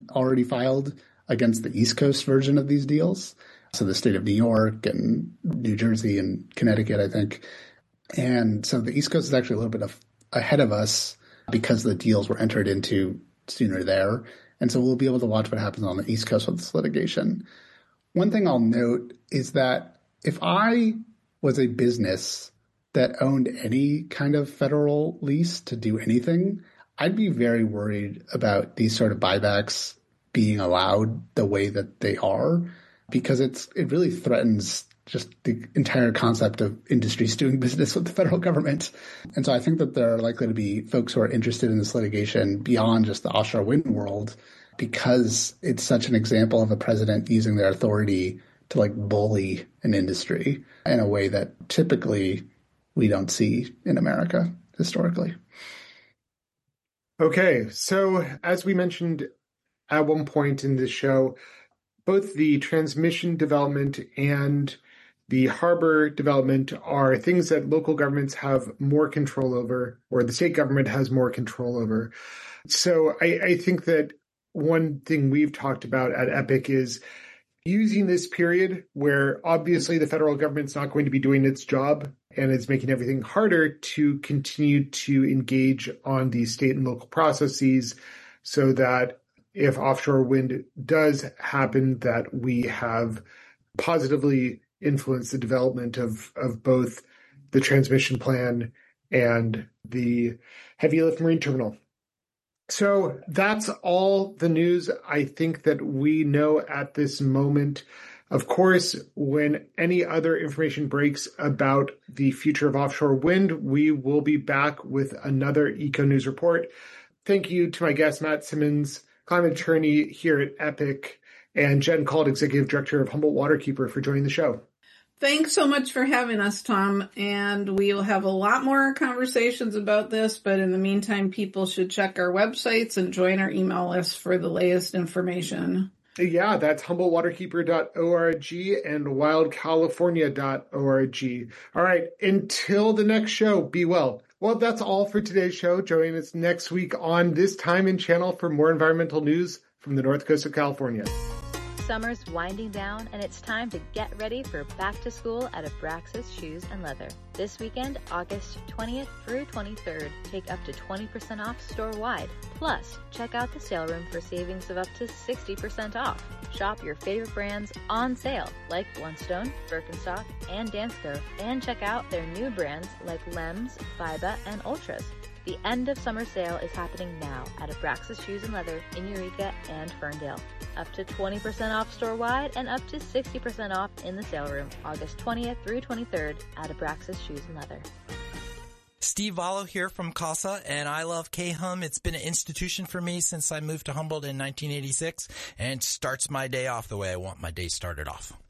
already filed against the East Coast version of these deals. So the state of New York and New Jersey and Connecticut, I think. And so the East Coast is actually a little bit ahead of us because the deals were entered into sooner there. And so we'll be able to watch what happens on the East Coast with this litigation. One thing I'll note is that if I was a business that owned any kind of federal lease to do anything, I'd be very worried about these sort of buybacks being allowed the way that they are, because it really threatens just the entire concept of industries doing business with the federal government. And so I think that there are likely to be folks who are interested in this litigation beyond just the offshore wind world, because it's such an example of a president using their authority to bully an industry in a way that typically we don't see in America historically. Okay, so as we mentioned at one point in this show, both the transmission development and the harbor development are things that local governments have more control over, or the state government has more control over. So I think that one thing we've talked about at EPIC is using this period where obviously the federal government's not going to be doing its job and it's making everything harder to continue to engage on these state and local processes, so that if offshore wind does happen, that we have positively influenced the development of both the transmission plan and the heavy lift marine terminal. So that's all the news I think that we know at this moment. Of course, when any other information breaks about the future of offshore wind, we will be back with another Eco News report. Thank you to my guest, Matt Simmons, climate attorney here at EPIC, and Jen Cald, executive director of Humboldt Waterkeeper, for joining the show. Thanks so much for having us, Tom. And we'll have a lot more conversations about this, but in the meantime, people should check our websites and join our email list for the latest information. Yeah, that's HumboldtWaterkeeper.org and WildCalifornia.org. All right, until the next show, be well. Well, that's all for today's show. Join us next week on this time and channel for more environmental news from the North Coast of California. Summer's winding down, and it's time to get ready for back to school at Abraxas Shoes and Leather. This weekend, August 20th through 23rd, take up to 20% off store-wide. Plus, check out the sale room for savings of up to 60% off. Shop your favorite brands on sale, like Blundstone, Birkenstock, and Dansko, and check out their new brands like Lems, Fiba, and Ultras. The end of summer sale is happening now at Abraxas Shoes and Leather in Eureka and Ferndale. Up to 20% off store-wide and up to 60% off in the sale room, August 20th through 23rd at Abraxas Shoes and Leather. Steve Vallo here from CASA, and I love K-Hum. It's been an institution for me since I moved to Humboldt in 1986, and starts my day off the way I want my day started off.